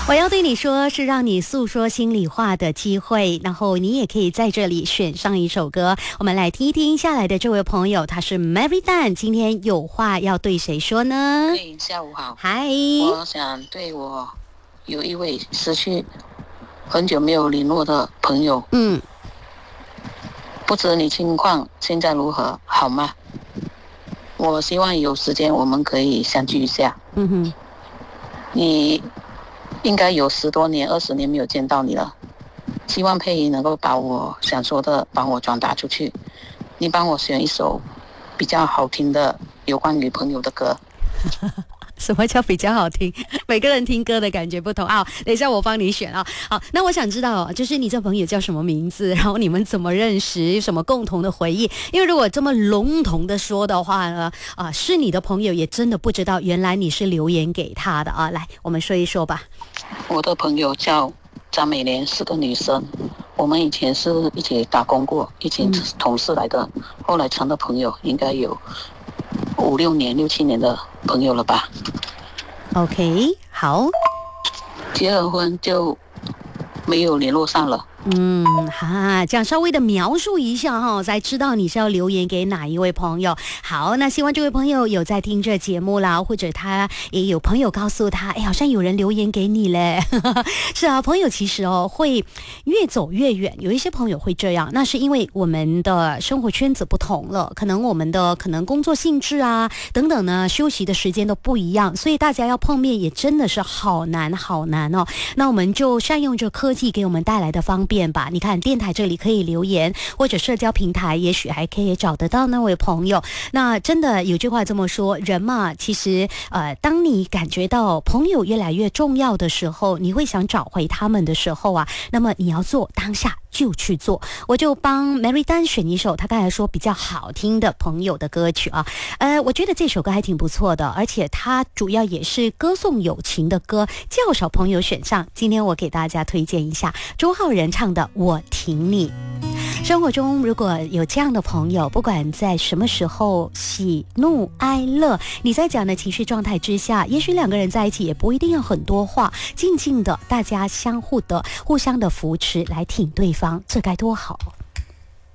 我要对你说，是让你诉说心里话的机会，然后你也可以在这里选上一首歌，我们来听一听下来的这位朋友，他是 Mary Dan， 今天有话要对谁说呢？ 对，下午好。 嗨， 我想对我有一位失去很久没有联络的朋友，不知你情况现在如何，好吗？我希望有时间我们可以相聚一下。你应该有10多年、20年没有见到你了，希望佩仪能够把我想说的帮我转达出去。你帮我选一首比较好听的有关女朋友的歌。 什么叫比较好听？每个人听歌的感觉不同啊。等一下我帮你选啊。好，那我想知道，就是你这朋友叫什么名字？然后你们怎么认识？有什么共同的回忆？因为如果这么笼统的说的话呢，是你的朋友也真的不知道，原来你是留言给他的啊。来，我们说一说吧。 我的朋友叫张美莲，是个女生。我们以前是一起打工过，一起同事来的，后来成了朋友，应该有5、6年、6、7年的朋友了吧。 OK， 好。 结了婚就没有联络上了。 这样稍微的描述一下哈，才知道你是要留言给哪一位朋友。好，那希望这位朋友有在听这节目啦，或者他也有朋友告诉他，好像有人留言给你嘞。是啊，朋友其实会越走越远，有一些朋友会这样，那是因为我们的生活圈子不同了，可能我们的工作性质啊等等呢，休息的时间都不一样，所以大家要碰面也真的是好难哦。那我们就善用这科技给我们带来的方便吧。你看电台这里可以留言，或者社交平台也许还可以找得到那位朋友。那真的有句话这么说，人嘛，其实当你感觉到朋友越来越重要的时候，你会想找回他们的时候啊，那么你要做当下就去做。我就帮 Mary Dan 选一首他刚才说比较好听的朋友的歌曲啊。我觉得这首歌还挺不错的，而且它主要也是歌颂友情的歌，较少朋友选上。今天我给大家推荐一下周浩仁唱的《我挺你》。生活中如果有这样的朋友，不管在什么时候喜怒哀乐，你在这样的情绪状态之下，也许两个人在一起也不一定要很多话，静静的大家相互的互相的扶持来挺对方，这该多好。